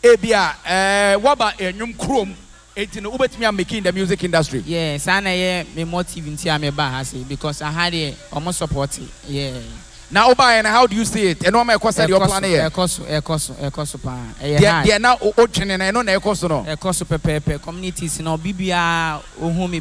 ebia waba enyum krom enti no ubetimi am making the music industry. Yes, and me motive nti am ba ha say because I had almost support. Yeah. Now oba and how do you see it? And what my question your plan here? Ekoso pa. Yeah, now o twene na no na ekoso no. Ekoso pepepe communities no bibia ohumi